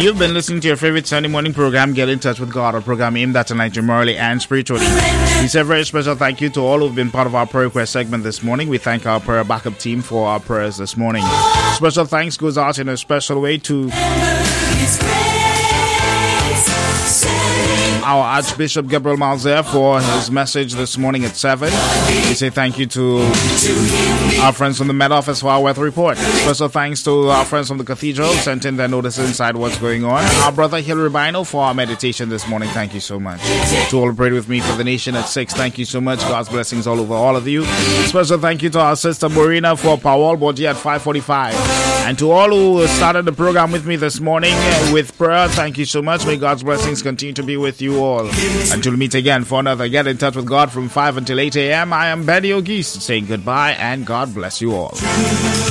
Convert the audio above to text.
You've been listening to your favorite Sunday morning program, Get in Touch with God, a program aimed at enlightening morally and spiritually. We say a very special thank you to all who've been part of our prayer request segment this morning. We thank our prayer backup team for our prayers this morning. Special thanks goes out in a special way to our Archbishop Gabriel Malzer for his message this morning at 7. We say thank you to our friends from the Met Office for our weather report. Special thanks to our friends from the Cathedral who sent in their notice inside what's going on. Our brother Hilary Bino for our meditation this morning. Thank you so much. To all who prayed with me for the nation at 6. Thank you so much. God's blessings all over all of you. Special thank you to our sister Marina for Powell Boji at 5:45. And to all who started the program with me this morning with prayer, thank you so much. May God's blessings continue to be with you all. Until we meet again for another Get in Touch with God from 5 until 8 a.m., I am Benny O'Geese saying goodbye and God bless you all.